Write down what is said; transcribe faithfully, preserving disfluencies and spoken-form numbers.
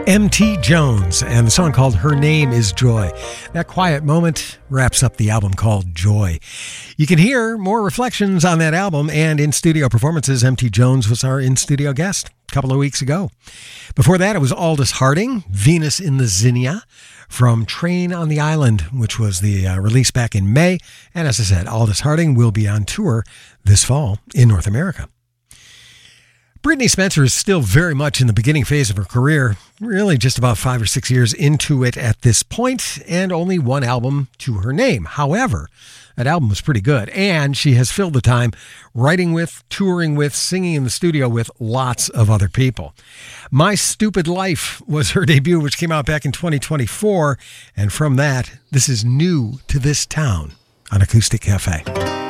M T Jones and the song called Her Name is Joy. That quiet moment wraps up the album called Joy. You can hear more reflections on that album and in-studio performances. M T Jones was our in-studio guest a couple of weeks ago. Before that, it was Aldous Harding, Venus in the Zinnia, from Train on the Island, which was the uh, release back in May. And as I said, Aldous Harding will be on tour this fall in North America. Brittany Spencer is still very much in the beginning phase of her career, really just about five or six years into it at this point, and only one album to her name. However, that album was pretty good, and she has filled the time writing with, touring with, singing in the studio with lots of other people. My Stupid Life was her debut, which came out back in twenty twenty-four, and from that, this is New to This Town on Acoustic Cafe.